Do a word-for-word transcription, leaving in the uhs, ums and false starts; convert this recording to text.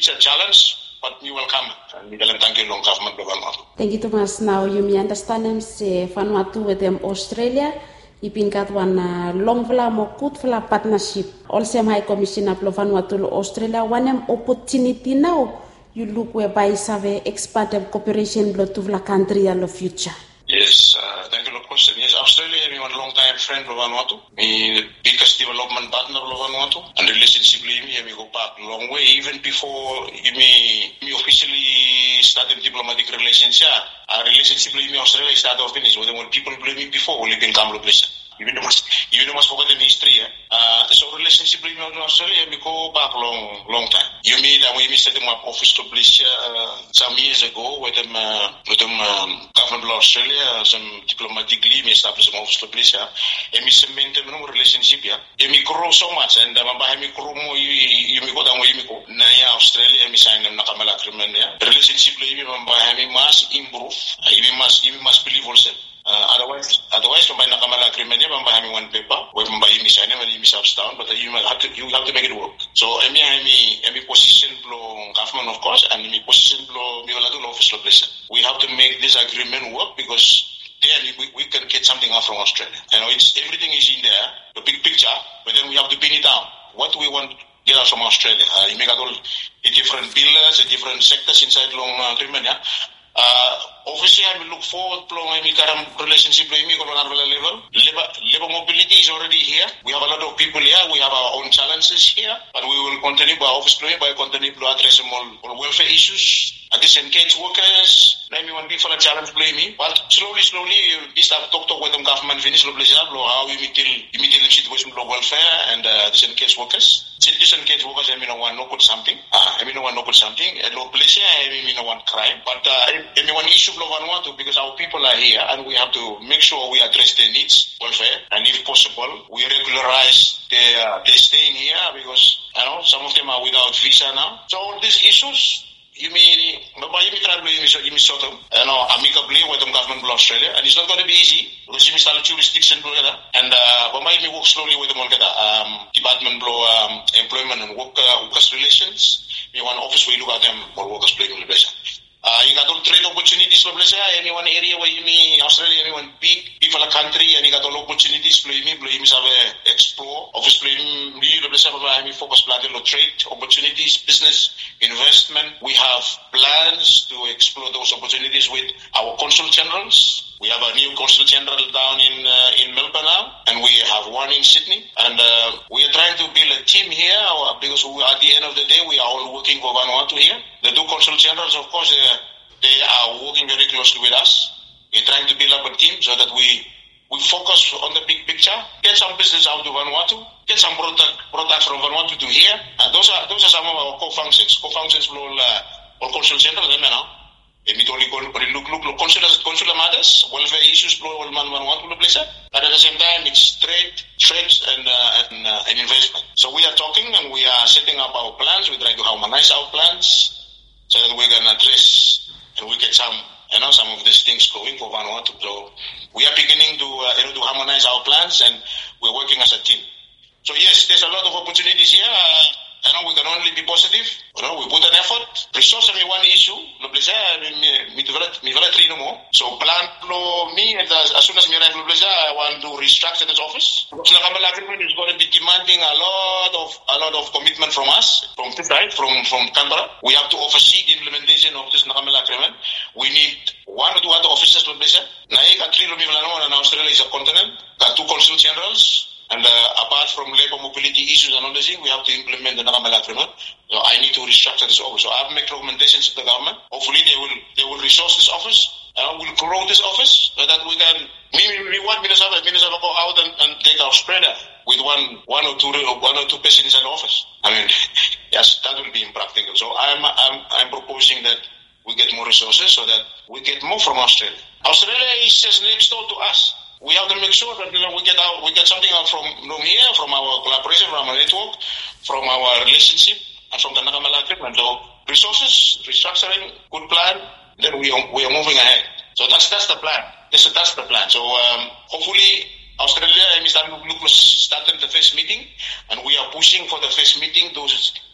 it's a challenge, but we welcome it. And we can thank you, long government of Vanuatu. Thank you, Thomas. Now, you may understand him, say Vanuatu with them Australia. Ipin kat one long vla mo good vla partnership. Also, High Commissioner of Vanuatu Australia one opportunity now. You look whereby have expand cooperation to the country in the future. Yes, uh, thank you for the question. Yes, Australia is a long time friend of Vanuatu. Me the biggest development partner of Vanuatu. And relationship with me, we go back a long way. Even before me, me officially started diplomatic relations, our relationship with me Australia started off finished. When people blame me before, we can come to place. Even the most, even the most forgotten history. Uh, so relationship with me Australia, we go back long, long time. You mean that we set them up office to place uh, some years ago with them, uh, with them um, government of Australia, some diplomatically, we established some office to place. And we cement them relationship. And we grow so much, and uh, we grow more. You go down where you go. Now Australia, we sign them nakamala agreement. The relationship with we must improve. We must, we must believe also. Uh, otherwise, otherwise, when I come agreement, you have one paper, when you miss any, when you miss down, but you have to, you have to make it work. So, I mean, I mean, I mean, position blow government, of course, and me position blow me office location. We have to make this agreement work because then we, we can get something out from Australia. You know, it's everything is in there, the big picture, but then we have to pin it down. What do we want to get out from Australia? Uh, you make all a different pillars, a different sectors inside long uh, agreement, yeah. Uh, obviously, I will look forward to my current relationship with me on a level. Labor, labor mobility is already here. We have a lot of people here. We have our own challenges here, but we will continue by office play by continue to address all, all welfare issues. At this engage workers, let me one people a challenge play me. But slowly, slowly, we start talk to with them government finish lo how we meet the meet the situation of welfare and uh, this engage workers. This engage workers, I mean, no one no good something. Uh, I mean, no one no good something. A low place, I mean, no one crime. But uh, I mean, one issue of Vanuatu because our people are here and we have to make sure we address their needs, welfare, and if possible, we regularize their uh, their staying here because you know some of them are without visa now. So all these issues. You mean, but you try to you mean sort of, you know, amicably with the government of Australia, and it's not going to be easy because you start jurisdiction together, and uh, but maybe work slowly with them all together. Um, department of um, employment and work uh, workers relations. We want office where you look at them or workers playing relation. Uh, you got all trade opportunities for Malaysia. Any one area where you mean Australia, any one big people a country, and you got all opportunities. Play me, play me, have explore. Office play me, Malaysia, have focus plan on trade opportunities, business, investment. We have plans to explore those opportunities with our consul generals. We have a new consul general down in uh, in Melbourne now, and we have one in Sydney. And uh, we are trying to build a team here because we, at the end of the day, we are all working for Vanuatu here. The two consul generals, of course, uh, they are working very closely with us. We're trying to build up a team so that we we focus on the big picture, get some business out of Vanuatu, get some product products from Vanuatu to here. Uh, those are those are some of our co-functions. Co-functions for all, uh, all consul generals, you know. It only look look look consular consular matters, welfare issues, all man Vanuatu the place. But at the same time, it's trade, trade and uh, and, uh, and investment. So we are talking and we are setting up our plans. We try to harmonize our plans so that we can address and we get some, you know, some of these things going for Vanuatu. So we are beginning to uh, you know to harmonize our plans and we're working as a team. So yes, there's a lot of opportunities here. Uh, You know, we can only be positive. You know, we put an effort. Resource is one issue. No place, me develop, me develop three no more. So plan for me, as soon as me arrive, no place, I want to restructure this office. So the Kamal agreement is going to be demanding a lot of a lot of commitment from us, from this side, from from Canberra. We have to oversee the implementation of this Kamal agreement. We need one or two other officers, no place. Now, country, no and Australia is a continent. Got two consul generals. And uh, apart from labor mobility issues and all these things, we have to implement the Nagamel agreement. So I need to restructure this office. So I have made recommendations to the government. Hopefully they will they will resource this office. Uh, we'll grow this office so that we can. We, we want Minnesota, Minnesota go out and, and take Australia with one one or two one or two persons in the office. I mean, yes, that will be impractical. So I'm I'm I'm proposing that we get more resources so that we get more from Australia. Australia is just next door to us. We have to make sure that you know, we get out, we get something out from, from here, from our collaboration, from our network, from our relationship, and from the Nagamala agreement. So resources, restructuring, good plan. Then we are, we are moving ahead. So that's that's the plan. That's that's the plan. So um, hopefully Australia and Mister Luke started the first meeting, and we are pushing for the first meeting to